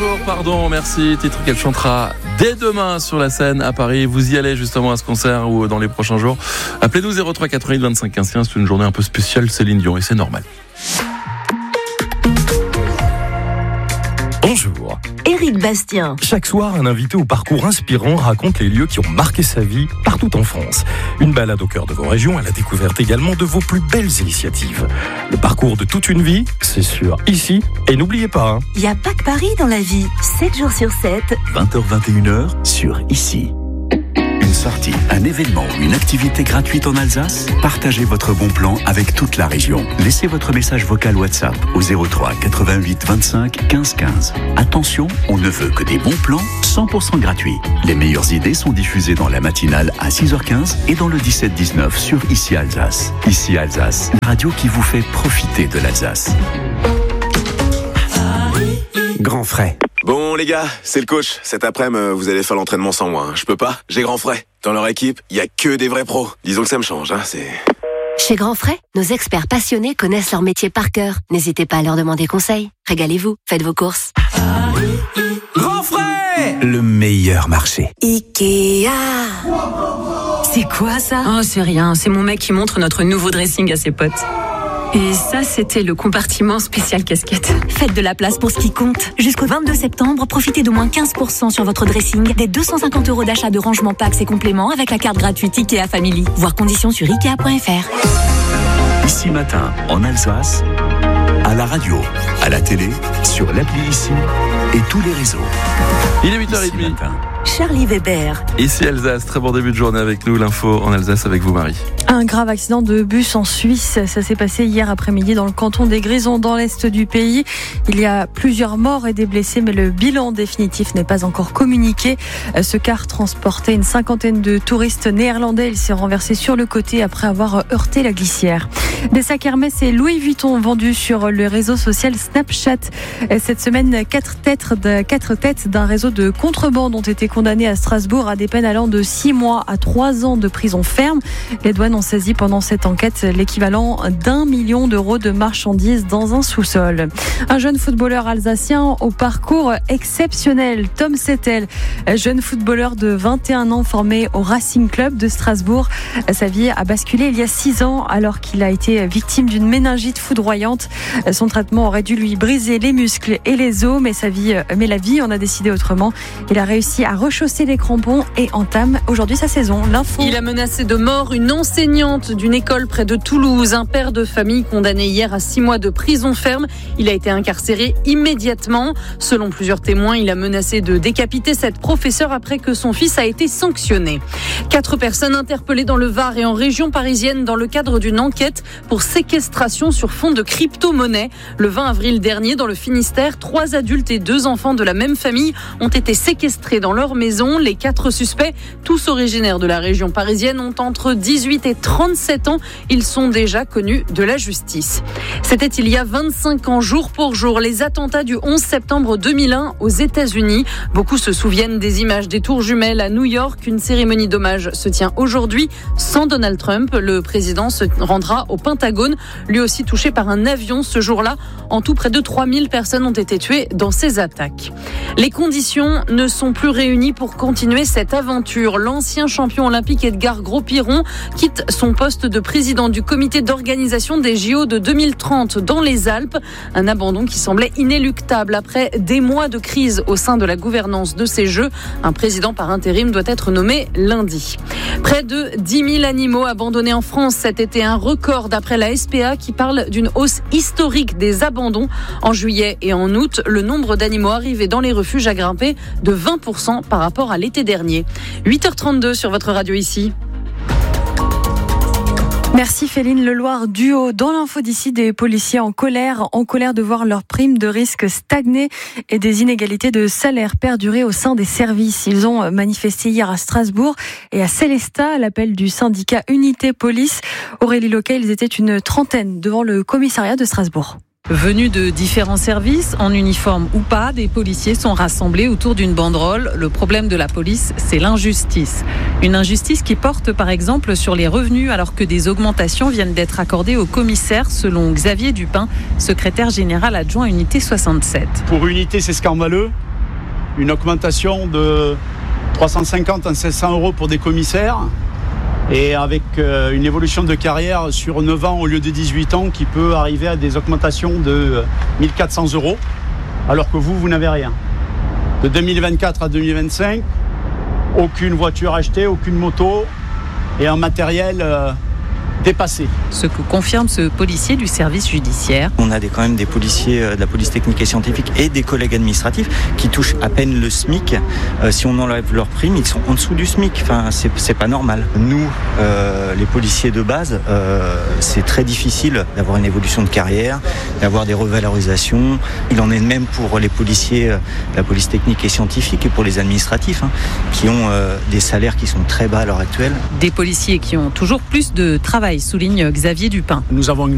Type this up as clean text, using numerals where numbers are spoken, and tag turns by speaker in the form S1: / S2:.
S1: Bonjour, pardon, merci. Titre qu'elle chantera dès demain sur la scène à Paris. Vous y allez justement à ce concert ou dans les prochains jours. Appelez-nous 03 88 25 15 15. C'est une journée un peu spéciale Céline Dion et c'est normal.
S2: Bonjour.
S3: Éric Bastien.
S2: Chaque soir, un invité au parcours inspirant raconte les lieux qui ont marqué sa vie partout en France. Une balade au cœur de vos régions à la découverte également de vos plus belles initiatives. Le parcours de toute une vie, c'est sûr, ici. Et n'oubliez pas,
S3: Il n'y a pas que Paris dans la vie. 7 jours sur 7.
S4: 20h-21h sur Ici. Une sortie, un événement ou une activité gratuite en Alsace? Partagez votre bon plan avec toute la région. Laissez votre message vocal WhatsApp au 03 88 25 15 15. Attention, on ne veut que des bons plans 100% gratuits. Les meilleures idées sont diffusées dans la matinale à 6h15 et dans le 17-19 sur Ici Alsace. Ici Alsace, la radio qui vous fait profiter de l'Alsace.
S5: Grand frais.
S6: Bon les gars, c'est le coach. Cet après-midi, vous allez faire l'entraînement sans moi. Je peux pas, j'ai grand frais. Dans leur équipe, il y a que des vrais pros. Disons que ça me change, c'est...
S3: Chez Grand Frais, nos experts passionnés connaissent leur métier par cœur. N'hésitez pas à leur demander conseil. Régalez-vous, faites vos courses.
S5: Grand frais. Le meilleur marché.
S3: Ikea.
S7: C'est quoi ça? Oh, c'est rien. C'est mon mec qui montre notre nouveau dressing à ses potes. Et ça, c'était le compartiment spécial casquette.
S8: Faites de la place pour ce qui compte. Jusqu'au 22 septembre, profitez d'au moins 15% sur votre dressing, des 250 € d'achat de rangement packs et compléments avec la carte gratuite Ikea Family. Voir conditions sur Ikea.fr.
S4: Ici Matin, en Alsace, à la radio, à la télé, sur l'appli Ici et tous les réseaux.
S1: Il est 8h30.
S3: Charlie Weber.
S1: Ici Alsace, très bon début de journée avec nous. L'info en Alsace avec vous, Marie.
S9: Un grave accident de bus en Suisse. Ça s'est passé hier après-midi dans le canton des Grisons, dans l'est du pays. Il y a plusieurs morts et des blessés, mais le bilan définitif n'est pas encore communiqué. Ce car transportait une cinquantaine de touristes néerlandais. Il s'est renversé sur le côté après avoir heurté la glissière. Des sacs Hermès et Louis Vuitton vendus sur le réseau social Snapchat. Cette semaine, 4 têtes d'un réseau de contrebande ont été condamnées à Strasbourg à des peines allant de 6 mois à 3 ans de prison ferme. Les douanes ont saisi pendant cette enquête l'équivalent d'1 million d'euros de marchandises dans un sous-sol. Un jeune footballeur alsacien au parcours exceptionnel, Tom Settel, jeune footballeur de 21 ans formé au Racing Club de Strasbourg. Sa vie a basculé il y a 6 ans alors qu'il a été victime d'une méningite foudroyante. Son traitement aurait dû lui briser les muscles et les os, mais la vie en a décidé autrement. Il a réussi à rechausser les crampons et entame aujourd'hui sa saison. L'info.
S7: Il a menacé de mort une enseignante d'une école près de Toulouse. Un père de famille condamné hier à 6 mois de prison ferme. Il a été incarcéré immédiatement. Selon plusieurs témoins, il a menacé de décapiter cette professeure après que son fils a été sanctionné. 4 personnes interpellées dans le Var et en région parisienne dans le cadre d'une enquête pour séquestration sur fond de crypto-monnaie. Le 20 avril dernier, dans le Finistère, 3 adultes et 2 enfants de la même famille ont été séquestrés dans leur maison. Les 4 suspects, tous originaires de la région parisienne, ont entre 18 et 37 ans. Ils sont déjà connus de la justice. C'était il y a 25 ans, jour pour jour, les attentats du 11 septembre 2001 aux États-Unis. Beaucoup se souviennent des images des tours jumelles à New York. Une cérémonie d'hommage se tient aujourd'hui sans Donald Trump. Le président se rendra au Pentagone, lui aussi touché par un avion ce jour-là. En tout, près de 3000 personnes ont été tuées dans ces attaques. Les conditions ne sont plus réunies pour continuer cette aventure. L'ancien champion olympique Edgar Gros-Piron quitte son poste de président du comité d'organisation des JO de 2030 dans les Alpes. Un abandon qui semblait inéluctable après des mois de crise au sein de la gouvernance de ces Jeux. Un président par intérim doit être nommé lundi. Près de 10 000 animaux abandonnés en France cet été, un record d'après la SPA qui parle d'une hausse historique des abandons. En juillet et en août, le nombre d'animaux arrivés dans les refuges a grimpé de 20% par rapport à l'été dernier. 8h32 sur votre radio Ici.
S9: Merci Féline. Le Loir duo dans l'info d'ici, des policiers en colère de voir leur prime de risque stagner et des inégalités de salaire perdurer au sein des services. Ils ont manifesté hier à Strasbourg et à Célestat à l'appel du syndicat Unité Police. Aurélie Loquet, ils étaient une trentaine devant le commissariat de Strasbourg.
S10: Venus de différents services, en uniforme ou pas, des policiers sont rassemblés autour d'une banderole. Le problème de la police, c'est l'injustice. Une injustice qui porte par exemple sur les revenus alors que des augmentations viennent d'être accordées aux commissaires, selon Xavier Dupin, secrétaire général adjoint Unité 67.
S11: Pour Unité, c'est scandaleux. une augmentation de 350 à 700 euros pour des commissaires et avec une évolution de carrière sur 9 ans au lieu de 18 ans qui peut arriver à des augmentations de 1400 euros alors que vous n'avez rien. De 2024 à 2025, aucune voiture achetée, aucune moto et un matériel dépassé.
S10: Ce que confirme ce policier du service judiciaire.
S12: On a quand même des policiers de la police technique et scientifique et des collègues administratifs qui touchent à peine le SMIC. Si on enlève leur prime, ils sont en dessous du SMIC. Enfin, c'est pas normal. Nous, les policiers de base, c'est très difficile d'avoir une évolution de carrière, d'avoir des revalorisations. Il en est même pour les policiers de la police technique et scientifique et pour les administratifs, qui ont des salaires qui sont très bas à l'heure actuelle.
S10: Des policiers qui ont toujours plus de travail, souligne Xavier Dupin.
S11: Nous avons